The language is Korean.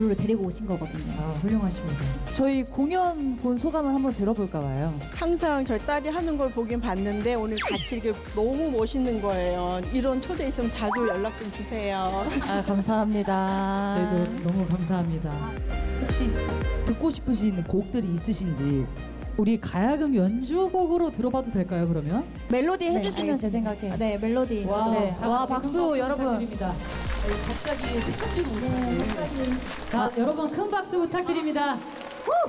를 데리고 오신 거거든요. 아, 훌륭하십니다. 저희 공연 본 소감을 한번 들어볼까 봐요. 항상 저희 딸이 하는 걸 보긴 봤는데 오늘 같이 이렇게 너무 멋있는 거예요. 이런 초대 있으면 자주 연락 좀 주세요. 아, 감사합니다. 저희도 너무 감사합니다. 혹시 듣고 싶으신 곡들이 있으신지. 우리 가야금 연주곡으로 들어봐도 될까요, 그러면? 멜로디 해주시면 제 알겠습니다. 생각에. 네, 멜로디. 와, 네. 다 와, 같이 박수, 큰 여러분. 부탁드립니다. 갑자기 생각지도 못했는데. 자, 여러분 큰 박수 부탁드립니다.